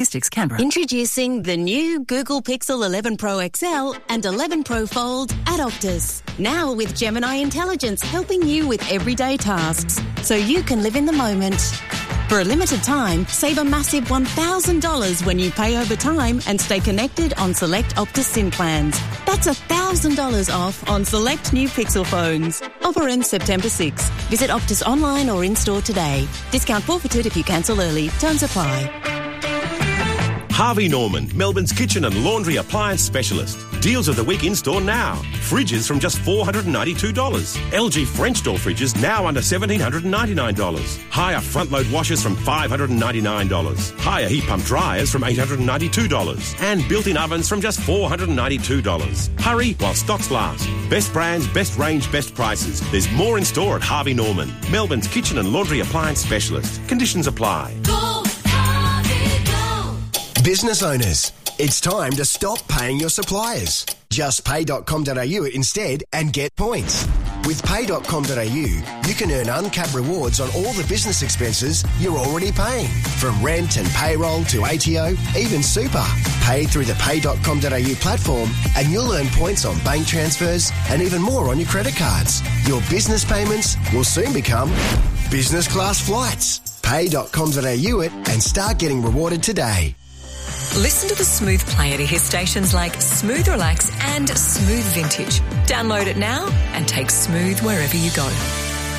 Logistics, Canberra. Introducing the new Google Pixel 11 Pro XL and 11 Pro Fold at Optus. Now with Gemini Intelligence helping you with everyday tasks, so you can live in the moment. For a limited time, save a massive $1,000 when you pay over time and stay connected on select Optus SIM plans. That's $1,000 off on select new Pixel phones. Offer ends September 6. Visit Optus online or in-store today. Discount forfeited if you cancel early. Terms apply. Harvey Norman, Melbourne's kitchen and laundry appliance specialist. Deals of the week in-store now. Fridges from just $492. LG French door fridges now under $1,799. Higher front-load washers from $599. Higher heat pump dryers from $892. And built-in ovens from just $492. Hurry while stocks last. Best brands, best range, best prices. There's more in store at Harvey Norman, Melbourne's kitchen and laundry appliance specialist. Conditions apply. Go, Harvey, go. Business owners, it's time to stop paying your suppliers. Just pay.com.au instead and get points. With pay.com.au, you can earn uncapped rewards on all the business expenses you're already paying. From rent and payroll to ATO, even super. Pay through the pay.com.au platform and you'll earn points on bank transfers and even more on your credit cards. Your business payments will soon become business class flights. Pay.com.au it and start getting rewarded today. Listen to the Smooth Player to hear stations like Smooth Relax and Smooth Vintage. Download it now and take Smooth wherever you go.